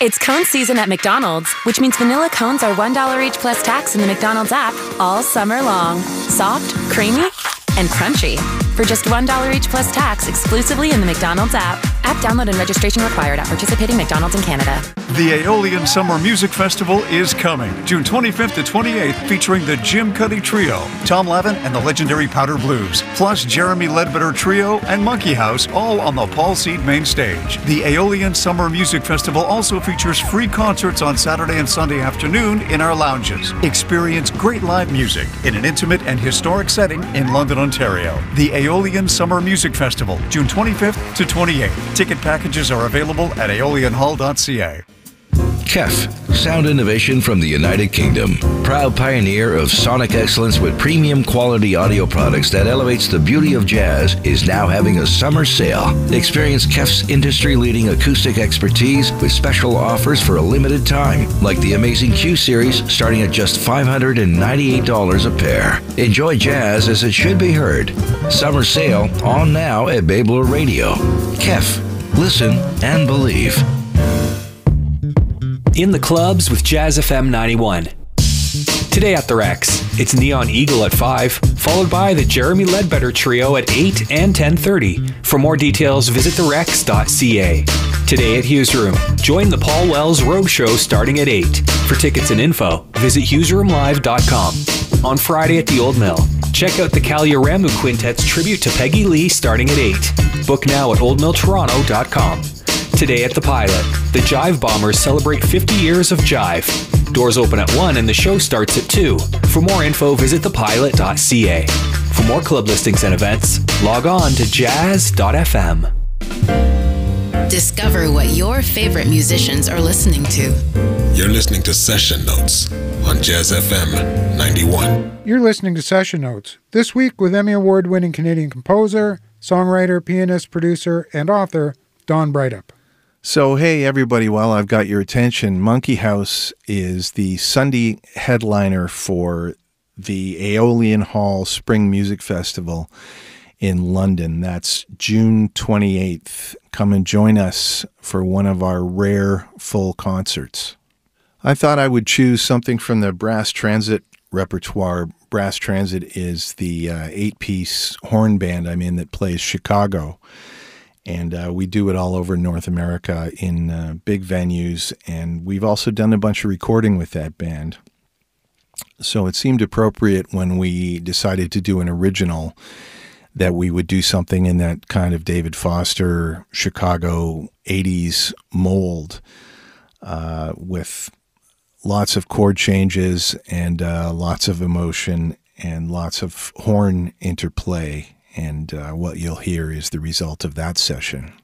It's cone season at McDonald's, which means vanilla cones are $1 each plus tax in the McDonald's app all summer long. Soft, creamy, and crunchy. For just $1 each plus tax exclusively in the McDonald's app. App download and registration required at participating McDonald's in Canada. The Aeolian Summer Music Festival is coming June 25th to 28th, featuring the Jim Cuddy Trio, Tom Lavin and the legendary Powder Blues, plus Jeremy Ledbetter Trio and Monkey House, all on the Paul Seed main stage. The Aeolian Summer Music Festival also features free concerts on Saturday and Sunday afternoon in our lounges. Experience great live music in an intimate and historic setting in London, Ontario. The Aeolian Summer Music Festival, June 25th to 28th. Ticket packages are available at aeolianhall.ca. KEF, sound innovation from the United Kingdom. Proud pioneer of sonic excellence with premium quality audio products that elevates the beauty of jazz, is now having a summer sale. Experience KEF's industry-leading acoustic expertise with special offers for a limited time, like the amazing Q Series starting at just $598 a pair. Enjoy jazz as it should be heard. Summer sale on now at Babler Radio. KEF, listen and believe. In the clubs with Jazz FM 91. Today at the Rex, it's Neon Eagle at 5, followed by the Jeremy Ledbetter Trio at 8 and 10:30. For more details, visit therex.ca. Today at Hughes Room, join the Paul Wells Rogue Show starting at 8. For tickets and info, visit hughesroomlive.com. On Friday at the Old Mill, check out the Kalyoramu Quintet's tribute to Peggy Lee starting at 8. Book now at oldmilltoronto.com. Today at the Pilot, the Jive Bombers celebrate 50 years of jive. Doors open at 1 and the show starts at 2. For more info, visit thepilot.ca. For more club listings and events, log on to jazz.fm. Discover what your favorite musicians are listening to. You're listening to Session Notes on Jazz FM 91. You're listening to Session Notes, this week with Emmy Award-winning Canadian composer, songwriter, pianist, producer, and author, Don Breithaupt. So, hey, everybody, while I've got your attention, Monkey House is the Sunday headliner for the Aeolian Hall Spring Music Festival in London. That's June 28th. Come and join us for one of our rare full concerts. I thought I would choose something from the Brass Transit repertoire. Brass Transit is the 8-piece horn band I'm in that plays Chicago. And we do it all over North America in big venues. And we've also done a bunch of recording with that band. So it seemed appropriate when we decided to do an original that we would do something in that kind of David Foster, Chicago 80s mold with lots of chord changes and lots of emotion and lots of horn interplay. And what you'll hear is the result of that session.